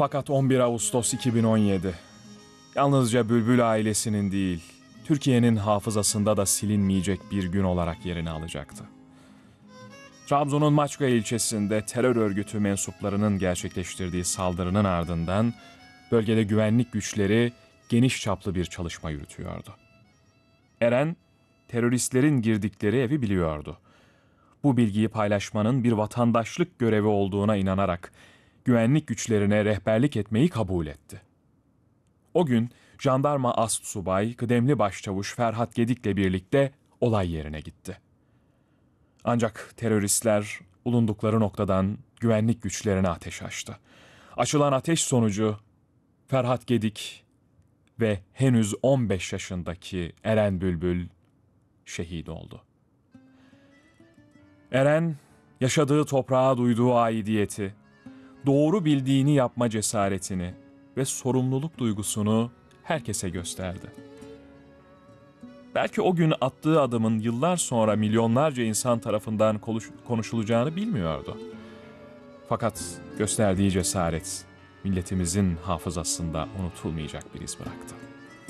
Fakat 11 Ağustos 2017, yalnızca Bülbül ailesinin değil, Türkiye'nin hafızasında da silinmeyecek bir gün olarak yerini alacaktı. Trabzon'un Maçka ilçesinde terör örgütü mensuplarının gerçekleştirdiği saldırının ardından bölgede güvenlik güçleri geniş çaplı bir çalışma yürütüyordu. Eren, teröristlerin girdikleri evi biliyordu. Bu bilgiyi paylaşmanın bir vatandaşlık görevi olduğuna inanarak güvenlik güçlerine rehberlik etmeyi kabul etti. O gün jandarma astsubay kıdemli başçavuş Ferhat Gedik'le birlikte olay yerine gitti. Ancak teröristler bulundukları noktadan güvenlik güçlerine ateş açtı. Açılan ateş sonucu Ferhat Gedik ve henüz 15 yaşındaki Eren Bülbül şehit oldu. Eren, yaşadığı toprağa duyduğu aidiyeti, doğru bildiğini yapma cesaretini ve sorumluluk duygusunu herkese gösterdi. Belki o gün attığı adımın yıllar sonra milyonlarca insan tarafından konuşulacağını bilmiyordu. Fakat gösterdiği cesaret milletimizin hafızasında unutulmayacak bir iz bıraktı.